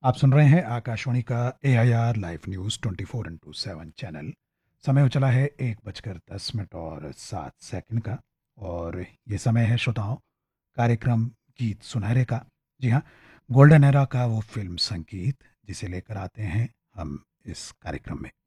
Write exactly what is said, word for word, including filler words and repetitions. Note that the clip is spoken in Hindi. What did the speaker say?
आप सुन रहे हैं आकाशवाणी का ए I R live news twenty four into seven channel. समय हो चला है एक बजकर दस मिनट और सात सेकंड का। और ये समय है श्रोताओं कार्यक्रम गीत सुनहरे का। जी हाँ, गोल्डन एरा का वो फिल्म संगीत जिसे लेकर आते हैं हम इस कार्यक्रम में।